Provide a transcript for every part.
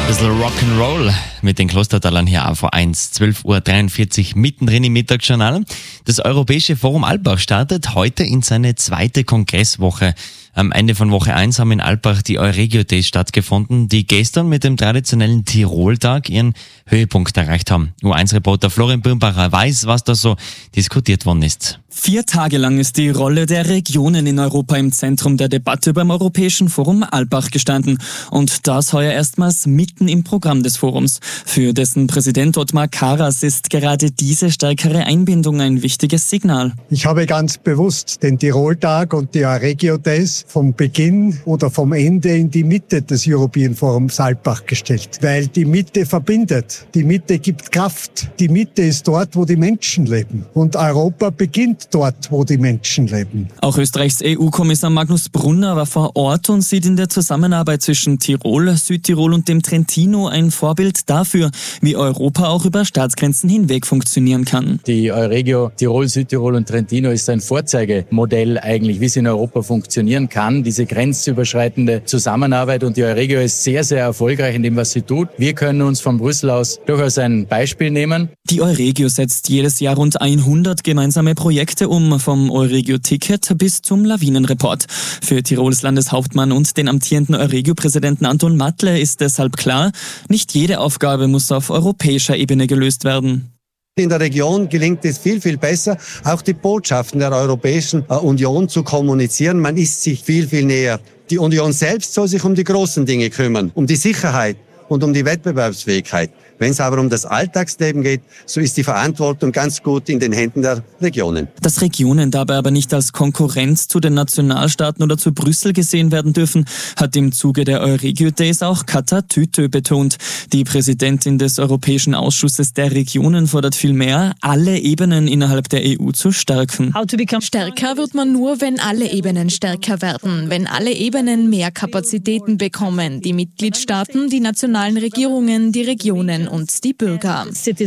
Bisschen Rock'n'Roll mit den Klostertalern hier auf 1, 12.43 Uhr mittendrin im Mittagsjournal. Das Europäische Forum Alpbach startet heute in seine zweite Kongresswoche. Am Ende von Woche 1 haben in Alpbach die Euregio Days stattgefunden, die gestern mit dem traditionellen Tirol-Tag ihren Höhepunkt erreicht haben. U1-Reporter Florian Birnbacher weiß, was da so diskutiert worden ist. 4 Tage lang ist die Rolle der Regionen in Europa im Zentrum der Debatte beim Europäischen Forum Alpbach gestanden. Und das heuer erstmals mitten im Programm des Forums. Für dessen Präsident Ottmar Karas ist gerade diese stärkere Einbindung ein wichtiges Signal. Ich habe ganz bewusst den Tirol-Tag und die Euregio Days vom Beginn oder vom Ende in die Mitte des European Forums Alpbach gestellt. Weil die Mitte verbindet. Die Mitte gibt Kraft. Die Mitte ist dort, wo die Menschen leben. Und Europa beginnt dort, wo die Menschen leben. Auch Österreichs EU-Kommissar Magnus Brunner war vor Ort und sieht in der Zusammenarbeit zwischen Tirol, Südtirol und dem Trentino ein Vorbild dafür, wie Europa auch über Staatsgrenzen hinweg funktionieren kann. Die Euregio Tirol, Südtirol und Trentino ist ein Vorzeigemodell eigentlich, wie es in Europa funktionieren kann, diese grenzüberschreitende Zusammenarbeit, und die Euregio ist sehr, sehr erfolgreich in dem, was sie tut. Wir können uns von Brüssel aus durchaus ein Beispiel nehmen. Die Euregio setzt jedes Jahr rund 100 gemeinsame Projekte um, vom Euregio-Ticket bis zum Lawinenreport. Für Tirols Landeshauptmann und den amtierenden Euregio-Präsidenten Anton Matle ist deshalb klar, nicht jede Aufgabe muss auf europäischer Ebene gelöst werden. In der Region gelingt es viel, viel besser, auch die Botschaften der Europäischen Union zu kommunizieren. Man ist sich viel, viel näher. Die Union selbst soll sich um die großen Dinge kümmern, um die Sicherheit und um die Wettbewerbsfähigkeit. Wenn es aber um das Alltagsleben geht, so ist die Verantwortung ganz gut in den Händen der Regionen. Dass Regionen dabei aber nicht als Konkurrenz zu den Nationalstaaten oder zu Brüssel gesehen werden dürfen, hat im Zuge der Euregio Days auch Kata Tütö betont. Die Präsidentin des Europäischen Ausschusses der Regionen fordert vielmehr, alle Ebenen innerhalb der EU zu stärken. Stärker wird man nur, wenn alle Ebenen stärker werden, wenn alle Ebenen mehr Kapazitäten bekommen, die Mitgliedstaaten, die nationalen Regierungen, die Regionen und die Bürger.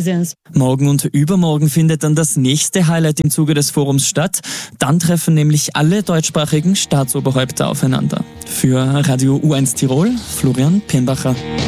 Morgen und übermorgen findet dann das nächste Highlight im Zuge des Forums statt. Dann treffen nämlich alle deutschsprachigen Staatsoberhäupter aufeinander. Für Radio U1 Tirol, Florian Pirnbacher.